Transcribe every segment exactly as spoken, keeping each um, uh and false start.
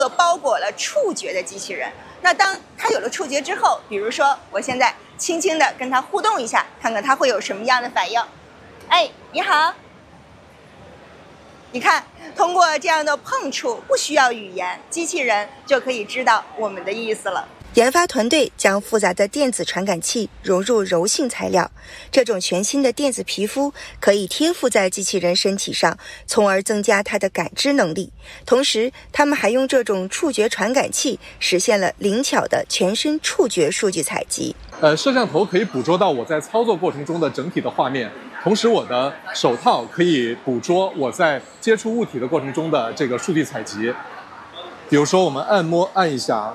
包裹了触觉的机器人。那当它有了触觉之后，比如说我现在轻轻地跟它互动一下，看看它会有什么样的反应。哎，你好。你看，通过这样的碰触，不需要语言，机器人就可以知道我们的意思了。研发团队将复杂的电子传感器融入柔性材料，这种全新的电子皮肤可以贴附在机器人身体上，从而增加它的感知能力。同时，他们还用这种触觉传感器实现了灵巧的全身触觉数据采集。 呃，摄像头可以捕捉到我在操作过程中的整体的画面，同时我的手套可以捕捉我在接触物体的过程中的这个数据采集。比如说，我们按摩按一下。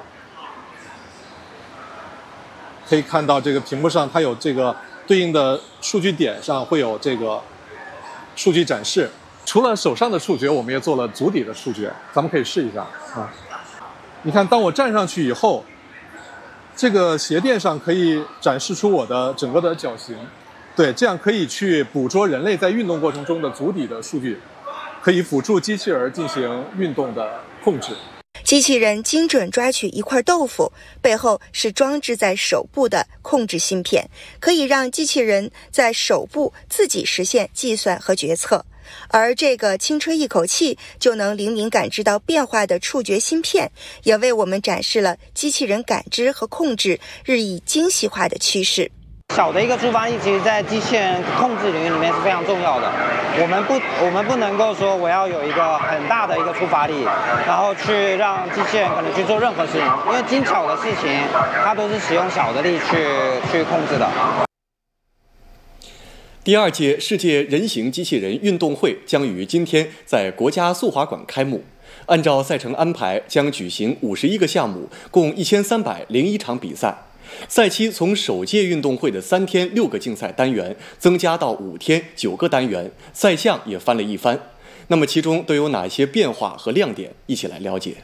可以看到这个屏幕上它有这个对应的数据点上会有这个数据展示。除了手上的触觉，我们也做了足底的触觉，咱们可以试一下啊。你看，当我站上去以后，这个鞋垫上可以展示出我的整个的脚型，对，这样可以去捕捉人类在运动过程中的足底的数据，可以辅助机器人进行运动的控制。 机器人精准抓取一块豆腐，背后是装置在手部的控制芯片，可以让机器人在手部自己实现计算和决策。而这个轻吹一口气就能灵敏感知到变化的触觉芯片，也为我们展示了机器人感知和控制日益精细化的趋势。 小的一个触发力，其实在机器人控制领域里面是非常重要的。我们不，我们不能够说我要有一个很大的一个触发力，然后去让机器人可能去做任何事情，因为精巧的事情，它都是使用小的力去去控制的。 第二届世界人形机器人运动会将于今天在国家速滑馆开幕。按照赛程安排，将举行五十一个项目，共一千三百零一场比赛。赛期从首届运动会的三天六个竞赛单元增加到五天九个单元，赛项也翻了一番。那么其中都有哪些变化和亮点？一起来了解。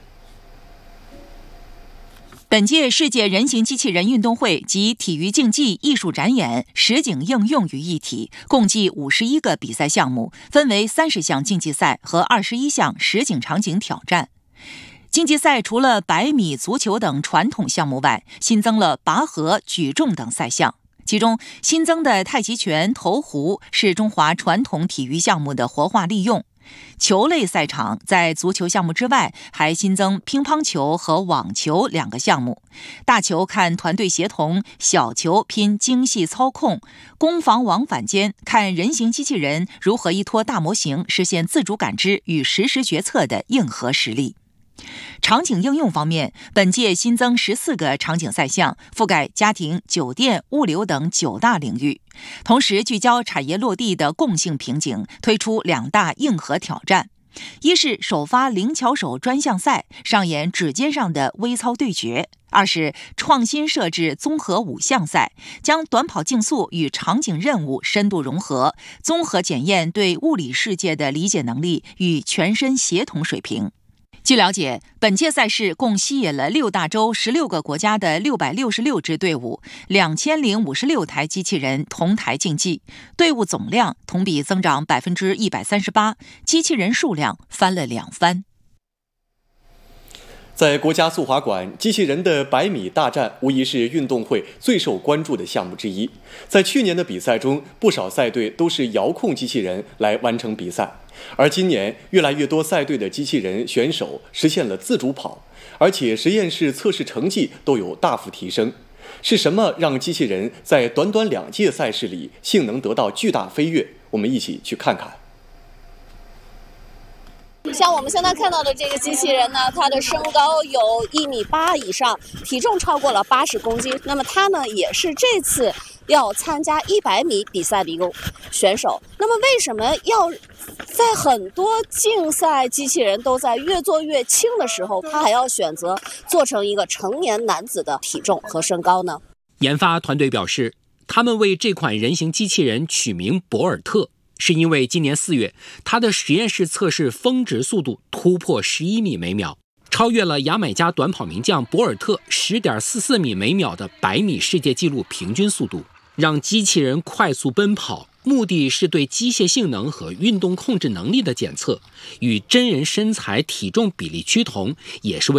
本届世界人形机器人运动会集体育竞技、艺术展演、实景应用于一体，共计五十一个比赛项目，分为三十项竞技赛和二十一项实景场景挑战。竞技赛除了百米、足球等传统项目外，新增了拔河、举重等赛项。其中新增的太极拳、投壶是中华传统体育项目的活化利用。球类赛场在足球项目之外，还新增乒乓球和网球两个项目。大球看团队协同，小球拼精细操控，攻防往返间看人形机器人如何依托大模型实现自主感知与实时决策的硬核实力。场景应用方面，本届新增十四个场景赛项，覆盖家庭、酒店、物流等九大领域。同时聚焦产业落地的共性瓶颈，推出两大硬核挑战。一是首发灵巧手专项赛，上演指尖上的微操对决；二是创新设置综合五项赛，将短跑竞速与场景任务深度融合，综合检验对物理世界的理解能力与全身协同水平。据了解，本届赛事共吸引了六大洲十六个国家的六百六十六支队伍，两千零五十六台机器人同台竞技，队伍总量同比增长百分之一百三十八，机器人数量翻了两番。 在国家速滑馆，机器人的百米大战无疑是运动会最受关注的项目之一。在去年的比赛中，不少赛队都是遥控机器人来完成比赛，而今年越来越多赛队的机器人选手实现了自主跑，而且实验室测试成绩都有大幅提升。是什么让机器人在短短两届赛事里性能得到巨大飞跃？我们一起去看看。 像我们现在看到的这个机器人呢，它的身高有一米八以上，体重超过了八十公斤。那么它呢，也是这次要参加一百米比赛的一个选手。那么为什么要在很多竞赛机器人都在越做越轻的时候，他还要选择做成一个成年男子的体重和身高呢？ 研发团队表示，他们为这款人形机器人取名博尔特，是因为今年四月，它的实验室测试峰值速度突破十一米每秒，超越了牙买加短跑名将博尔特 十点四四米每秒的百米世界纪录平均速度，让机器人快速奔跑，目的是对机械性能和运动控制能力的检测，与真人身材体重比例趋同，也是为